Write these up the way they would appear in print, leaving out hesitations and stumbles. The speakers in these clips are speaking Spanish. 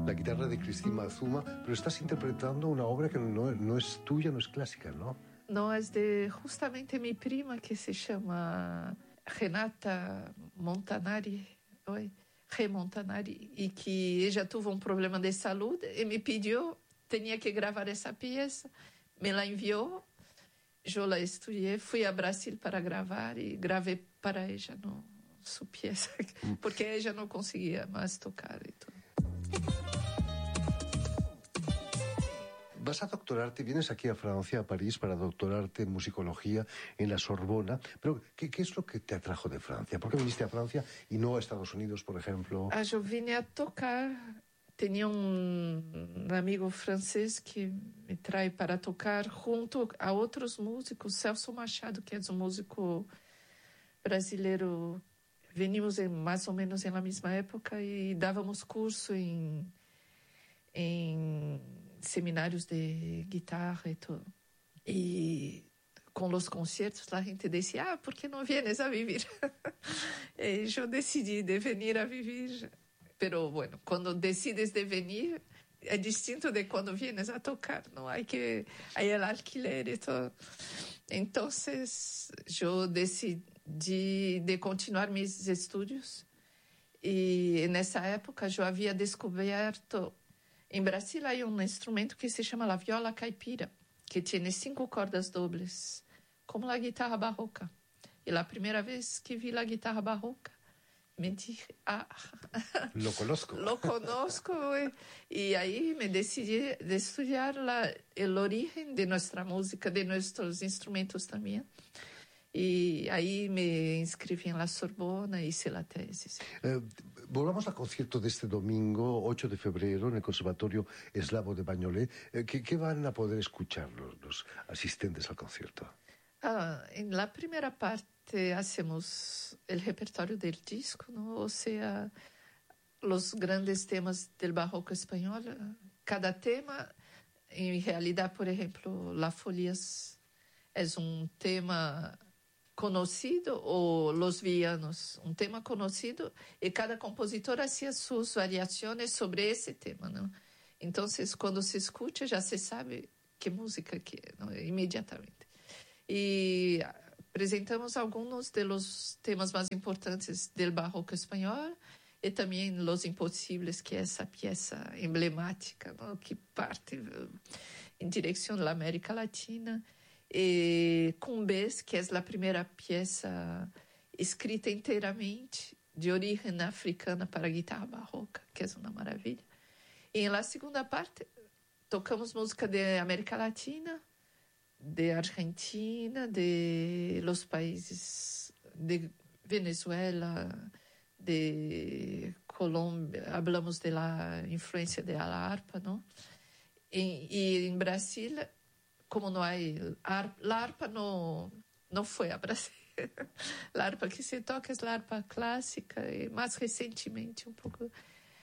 la guitarra de Cristina Azuma, pero estás interpretando una obra que no es tuya, no es clásica, ¿no? No, es de justamente mi prima que se llama Renata Montanari, Re Montanari, y que ella tuvo un problema de salud y me pidió, tenía que grabar esa pieza, me la envió, yo la estudié, fui a Brasil para grabar y grabé para ella, ¿no? Su pieza, porque ella no conseguía más tocar y todo. Vas a doctorarte, vienes aquí a Francia, a París, para doctorarte en musicología en la Sorbona. Pero, ¿qué es lo que te atrajo de Francia? ¿Por qué viniste a Francia y no a Estados Unidos, por ejemplo? Yo vine a tocar. Tenía un amigo francés que me trae para tocar junto a outros músicos. Celso Machado, que é um músico brasileiro. Venimos mais ou menos na mesma época e dávamos curso em seminários de guitarra e tudo. E com os concertos, a gente dizia, por que não vienes a vivir? E eu decidi de venir a vivir. Pero, bueno, quando decides de venir, é distinto de quando vienes a tocar, não? Hay el alquiler e todo. Então, eu decidi de continuar meus estudos. E nessa época, eu havia descoberto... Em Brasil, há um instrumento que se chama a viola caipira, que tem 5 cordas dobles, como a guitarra barroca. E a primeira vez que vi a guitarra barroca, me dije, Lo conozco. Lo conozco. Y ahí me decidí de estudiar el origen de nuestra música, de nuestros instrumentos también. Y ahí me inscribí en la Sorbona y hice la tesis. Volvamos al concierto de este domingo, 8 de febrero, en el Conservatorio Eslavo de Bagnolet. ¿Qué van a poder escuchar los asistentes al concierto? En la primera parte hacemos el repertorio del disco, ¿no? O sea, los grandes temas del barroco español. Cada tema, en realidad, por ejemplo, Las Folias es un tema conocido, o Los Villanos, un tema conocido, y cada compositor hacía sus variaciones sobre ese tema, ¿no? Entonces, cuando se escucha, ya se sabe qué música que, ¿no? Inmediatamente. Y presentamos algunos de los temas más importantes del barroco español y también Los Imposibles, que es esa pieza emblemática, ¿no? Que parte en dirección a la América Latina. Cumbés, que es la primera pieza escrita enteramente de origen africana para guitarra barroca, que es una maravilla. Y en la segunda parte tocamos música de América Latina, de Argentina, de los países de Venezuela, de Colombia. Hablamos de la influencia de la arpa, ¿no? Y en Brasil, como no hay la arpa no fue a Brasil. La arpa que se toca es la arpa clásica, y más recientemente un poco.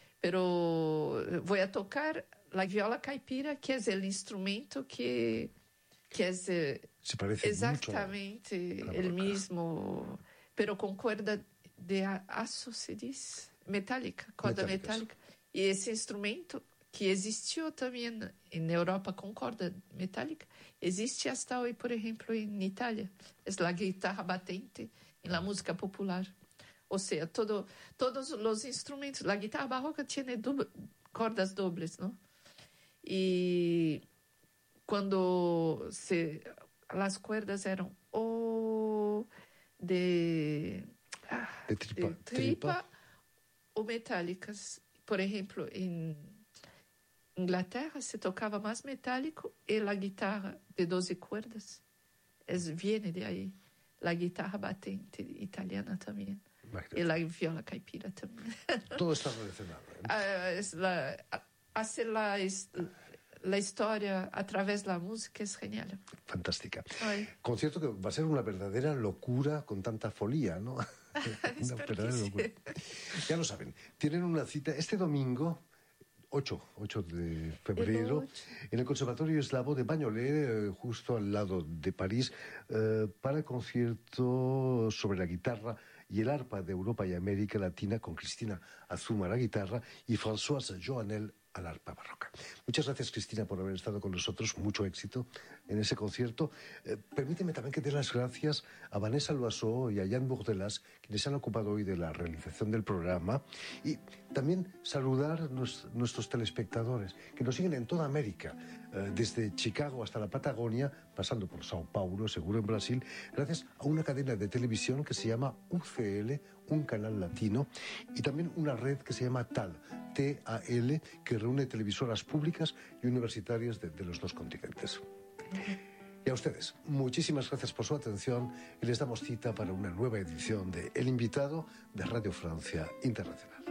Pero voy a tocar la viola caipira, que es el instrumento que es se parece exactamente mucho el mismo, pero con cuerda de aço, se dice, metálica, corda metálica. Y ese instrumento, que existió también en Europa con corda metálica, existe hasta hoy, por ejemplo, en Italia. Es la guitarra batente en la música popular. O sea, todos los instrumentos, la guitarra barroca tiene cordas dobles, ¿no? Y cuando las cuerdas eran de tripa o metálicas. Por ejemplo, en Inglaterra se tocaba más metálico y la guitarra de 12 cuerdas viene de ahí. La guitarra batente italiana también. Y la viola caipira también. Todo está relacionado, ¿eh? Hacer la historia a través de la música es genial. Fantástica. Ay. Concierto que va a ser una verdadera locura con tanta folía, ¿no? Una verdadera locura. Ya lo saben, tienen una cita este domingo, 8 de febrero, en el Conservatorio Eslavo de Bagnolet, justo al lado de París, para el concierto sobre la guitarra y el arpa de Europa y América Latina, con Cristina Azuma a la guitarra y Françoise Joannel al arpa barroca. Muchas gracias, Cristina, por haber estado con nosotros. Mucho éxito en ese concierto. Permíteme también que dé las gracias a Vanessa Loiseau y a Jan Bourdelas, quienes se han ocupado hoy de la realización del programa, y también saludar a nuestros telespectadores que nos siguen en toda América, desde Chicago hasta la Patagonia, pasando por Sao Paulo, seguro en Brasil, gracias a una cadena de televisión que se llama UCL, un canal latino, y también una red que se llama TAL, T-A-L, que reúne televisoras públicas y universitarias de los dos continentes. Y a ustedes, muchísimas gracias por su atención y les damos cita para una nueva edición de El Invitado de Radio Francia Internacional.